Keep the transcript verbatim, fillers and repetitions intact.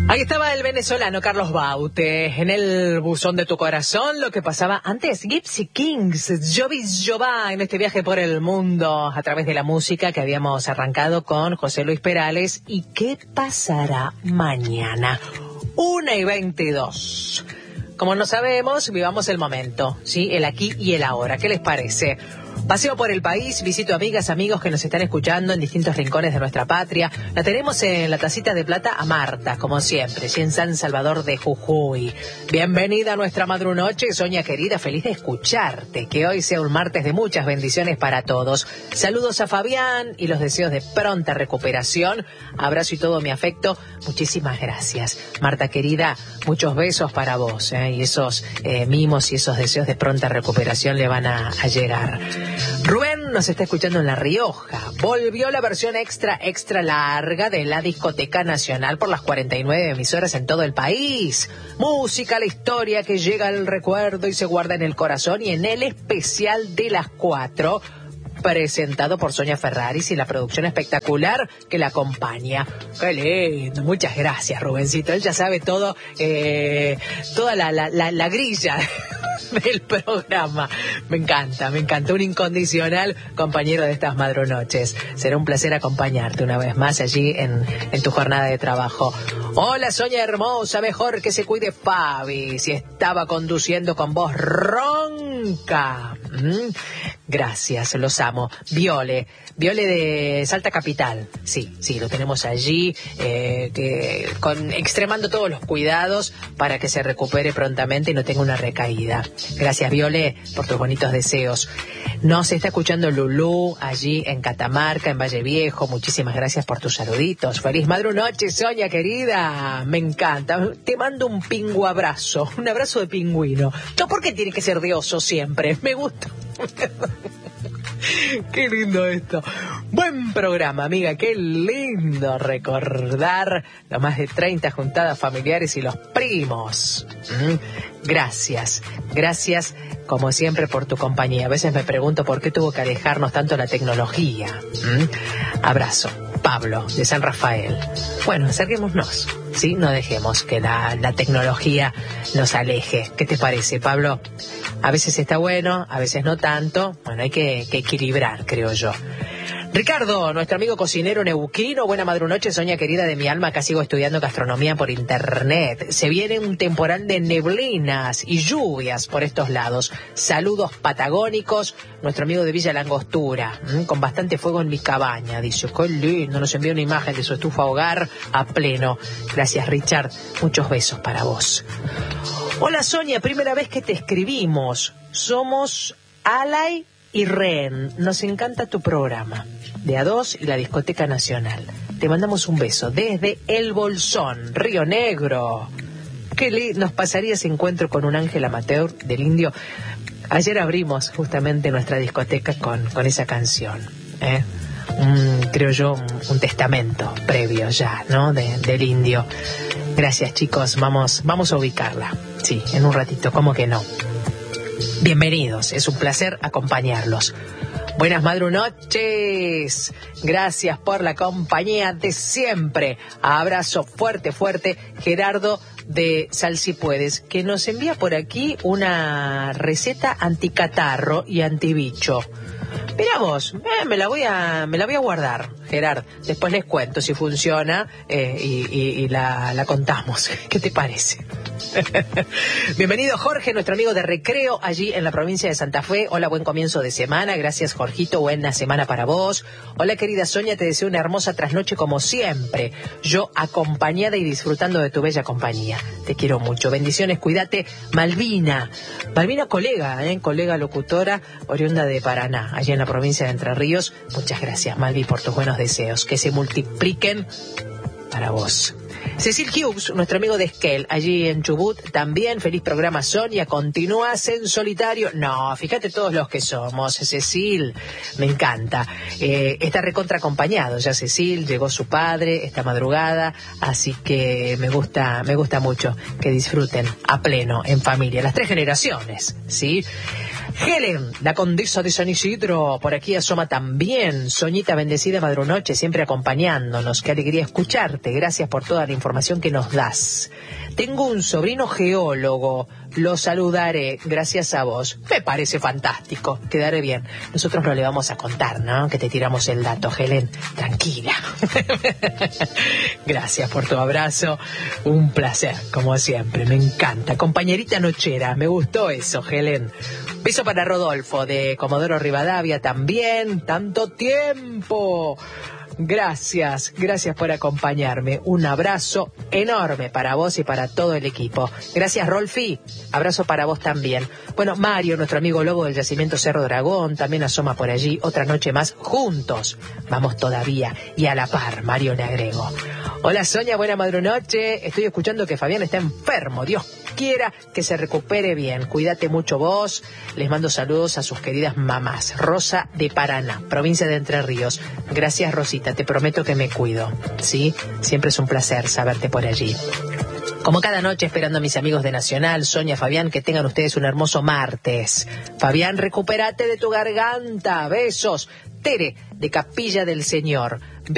Ahí estaba el venezolano Carlos Baute, en el buzón de tu corazón, lo que pasaba antes, Gypsy Kings, Jovi Jová, en este viaje por el mundo, a través de la música que habíamos arrancado con José Luis Perales. ¿Y qué pasará mañana? Una y veintidós. Como no sabemos, vivamos el momento, ¿sí? El aquí y el ahora. ¿Qué les parece? Paseo por el país, visito amigas, amigos que nos están escuchando en distintos rincones de nuestra patria. La tenemos en la tacita de plata a Marta, como siempre, y en San Salvador de Jujuy. Bienvenida a nuestra madrunoche, Sonia querida, feliz de escucharte. Que hoy sea un martes de muchas bendiciones para todos. Saludos a Fabián y los deseos de pronta recuperación. Abrazo y todo mi afecto. Muchísimas gracias. Marta querida, muchos besos para vos, ¿eh? Y esos eh, mimos y esos deseos de pronta recuperación le van a, a llegar. Rubén nos está escuchando en La Rioja. Volvió la versión extra, extra larga de la Discoteca Nacional por las cuarenta y nueve emisoras en todo el país. Música, la historia que llega al recuerdo y se guarda en el corazón, y en el especial de las cuatro, presentado por Sonia Ferraris y la producción espectacular que la acompaña. ¡Qué lindo! Muchas gracias, Rubencito. Él ya sabe todo, eh, toda la, la, la, la grilla del programa. Me encanta, me encanta. Un incondicional compañero de estas madrunoches. Será un placer acompañarte una vez más allí en, en tu jornada de trabajo. Hola, Sonia hermosa, mejor que se cuide Fabi. Si estaba conduciendo con voz ronca. ¿Mm? Gracias, los amo. Viole, Viole de Salta Capital. Sí, sí, lo tenemos allí, eh, que, con, extremando todos los cuidados para que se recupere prontamente y no tenga una recaída. Gracias, Viole, por tus bonitos deseos. Nos está escuchando Lulú allí en Catamarca, en Valle Viejo. Muchísimas gracias por tus saluditos. Feliz madrunoche, Sonia querida. Me encanta. Te mando un pingu abrazo, un abrazo de pingüino. No, porque tiene que ser de oso siempre. Me gusta. Qué lindo esto. Buen programa, amiga. Qué lindo recordar las más de treinta juntadas familiares y los primos. ¿Mm? Gracias, gracias como siempre por tu compañía. A veces me pregunto por qué tuvo que alejarnos tanto la tecnología. ¿Mm? Abrazo. Pablo, de San Rafael. Bueno, acerquémonos, ¿sí? No dejemos que la, la tecnología nos aleje. ¿Qué te parece, Pablo? A veces está bueno, a veces no tanto. Bueno, hay que, que equilibrar, creo yo. Ricardo, nuestro amigo cocinero neuquino, buena madrunoche, Sonia querida de mi alma, acá sigo estudiando gastronomía por internet. Se viene un temporal de neblinas y lluvias por estos lados. Saludos patagónicos, nuestro amigo de Villa Langostura, ¿m? Con bastante fuego en mi cabaña, dice. Qué lindo, nos envía una imagen de su estufa hogar a pleno. Gracias, Richard, muchos besos para vos. Hola, Sonia, primera vez que te escribimos. Somos Alay y Ren, nos encanta tu programa de A dos y la Discoteca Nacional. Te mandamos un beso desde El Bolsón, Río Negro. Qué lindo nos pasaría ese encuentro con un ángel amateur del indio. Ayer abrimos justamente nuestra discoteca con, con esa canción, ¿eh? Un, creo yo, un, un testamento previo ya, ¿no? De, del indio. Gracias, chicos, vamos, vamos a ubicarla. Sí, en un ratito, ¿cómo que no? Bienvenidos, es un placer acompañarlos. Buenas madrunoches, gracias por la compañía de siempre. Abrazo fuerte, fuerte, Gerardo de Sal Si Puedes, que nos envía por aquí una receta anticatarro y antibicho. Mirá vos, eh, me la voy a me la voy a guardar, Gerard. Después les cuento si funciona eh, y, y, y la, la contamos. ¿Qué te parece? Bienvenido, Jorge, nuestro amigo de Recreo, allí en la provincia de Santa Fe. Hola, buen comienzo de semana. Gracias, Jorgito, buena semana para vos. Hola, querida Sonia, te deseo una hermosa trasnoche como siempre. Yo acompañada y disfrutando de tu bella compañía. Te quiero mucho. Bendiciones, cuídate. Malvina. Malvina, colega, ¿eh? Colega locutora, oriunda de Paraná, allí en la provincia de Entre Ríos. Muchas gracias, Malvi, por tus buenos deseos. Que se multipliquen para vos. Cecil Hughes, nuestro amigo de Esquel, allí en Chubut, también, feliz programa, Sonia, continúas en solitario. No, fíjate todos los que somos, Cecil, me encanta. Eh, está recontra acompañado ya Cecil, llegó su padre esta madrugada, así que me gusta, me gusta mucho que disfruten a pleno, en familia, las tres generaciones, ¿sí? Helen, la condesa de San Isidro, por aquí asoma también. Soñita bendecida madrunoche, siempre acompañándonos. Qué alegría escucharte. Gracias por toda la información que nos das. Tengo un sobrino geólogo. Lo saludaré, gracias a vos. Me parece fantástico. Quedaré bien. Nosotros no le vamos a contar, ¿no? Que te tiramos el dato, Helen. Tranquila. Gracias por tu abrazo. Un placer, como siempre. Me encanta. Compañerita nochera. Me gustó eso, Helen. Beso para Rodolfo de Comodoro Rivadavia también. Tanto tiempo. Gracias, gracias por acompañarme. Un abrazo enorme para vos y para todo el equipo. Gracias, Rolfi. Abrazo para vos también. Bueno, Mario, nuestro amigo Lobo del Yacimiento Cerro Dragón, también asoma por allí. Otra noche más juntos. Vamos todavía. Y a la par, Mario le agrego. Hola, Sonia, buena madrunoche. Estoy escuchando que Fabián está enfermo. Dios quiera que se recupere bien. Cuídate mucho vos. Les mando saludos a sus queridas mamás. Rosa de Paraná, provincia de Entre Ríos. Gracias, Rosita. Te prometo que me cuido, ¿sí? Siempre es un placer saberte por allí. Como cada noche, esperando a mis amigos de Nacional, Sonia, Fabián, que tengan ustedes un hermoso martes. Fabián, recupérate de tu garganta. Besos. Tere, de Capilla del Señor.